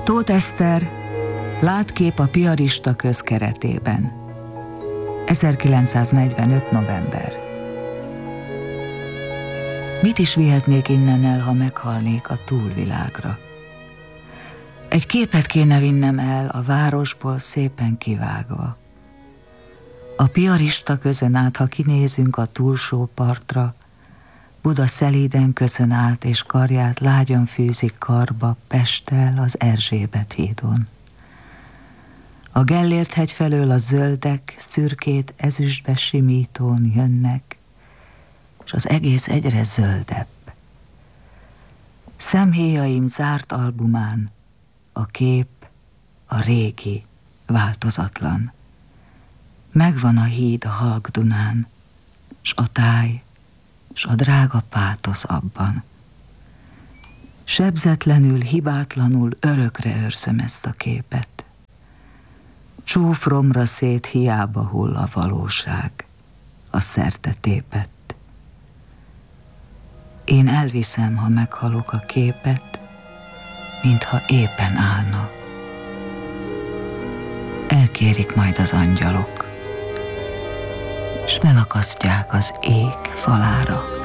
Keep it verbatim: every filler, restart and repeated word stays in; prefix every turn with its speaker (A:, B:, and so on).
A: Tóth Eszter, Látkép a piarista köz keretében. ezerkilencszáznegyvenöt. november. Mit is vihetnék innen el, ha meghalnék a túlvilágra? Egy képet kéne vinnem el a városból szépen kivágva. A piarista közön át, ha kinézünk a túlsó partra, Buda szelíden köszön át, és karját lágyan fűzik karba Pesttel az Erzsébet hídon. A Gellért hegy felől a zöldek szürkét ezüstbe simítón jönnek, és az egész egyre zöldebb. Szemhéjaim zárt albumán a kép a régi, változatlan. Megvan a híd a halk Dunán, s a táj, s a drága pátosz abban. Sebzetlenül, hibátlanul örökre őrzöm ezt a képet. Csúfromra szét hiába hull a valóság, a szerte tépett. Én elviszem, ha meghalok a képet, mintha éppen állna. Elkérik majd az angyalok, s felakasztják az ég falára.